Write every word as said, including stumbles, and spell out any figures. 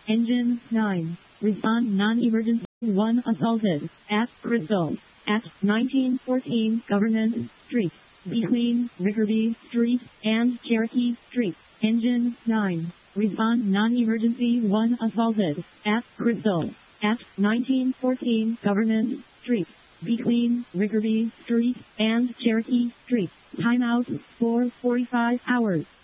Engine nine. Respond non-emergency. one assaulted at Crystal at nineteen fourteen Government Street between Rickerby Street and Cherokee Street. Engine nine. Respond non-emergency. one assaulted at Crystal at nineteen fourteen Government Street between Rickerby Street and Cherokee Street. Timeout for forty-five hours.